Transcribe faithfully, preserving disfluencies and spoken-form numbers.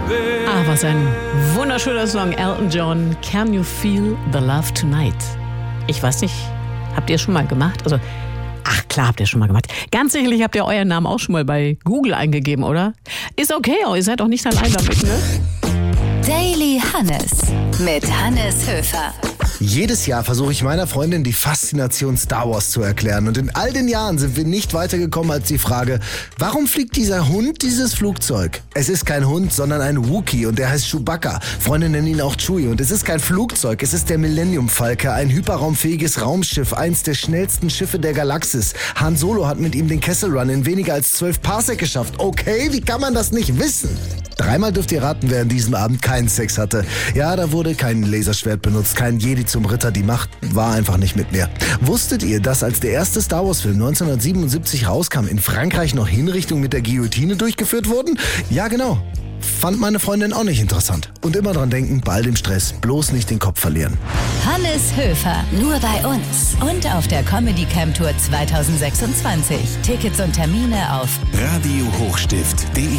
Ah, was ein wunderschöner Song. Elton John, Can You Feel the Love Tonight? Ich weiß nicht, habt ihr es schon mal gemacht? Also, ach klar, habt ihr schon mal gemacht. Ganz sicherlich habt ihr euren Namen auch schon mal bei Google eingegeben, oder? Ist okay, ihr seid auch nicht allein damit, ne? Daily Hannes mit Hannes Höfer. Jedes Jahr versuche ich meiner Freundin die Faszination Star Wars zu erklären. Und in all den Jahren sind wir nicht weitergekommen als die Frage, warum fliegt dieser Hund dieses Flugzeug? Es ist kein Hund, sondern ein Wookie und der heißt Chewbacca. Freunde nennen ihn auch Chewie. Und es ist kein Flugzeug, es ist der Millennium Falke, ein hyperraumfähiges Raumschiff, eins der schnellsten Schiffe der Galaxis. Han Solo hat mit ihm den Kessel Run in weniger als zwölf Parsec geschafft. Okay, wie kann man das nicht wissen? Dreimal dürft ihr raten, wer an diesem Abend keinen Sex hatte. Ja, da wurde kein Laserschwert benutzt, kein Jedi zum Ritter. Die Macht war einfach nicht mit mir. Wusstet ihr, dass als der erste Star Wars Film neunzehnhundertsiebenundsiebzig rauskam, in Frankreich noch Hinrichtungen mit der Guillotine durchgeführt wurden? Ja, genau. Fand meine Freundin auch nicht interessant. Und immer dran denken, bei all dem Stress bloß nicht den Kopf verlieren. Hannes Höfer, nur bei uns und auf der Comedy Camp Tour zwanzig sechsundzwanzig. Tickets und Termine auf radio hochstift punkt de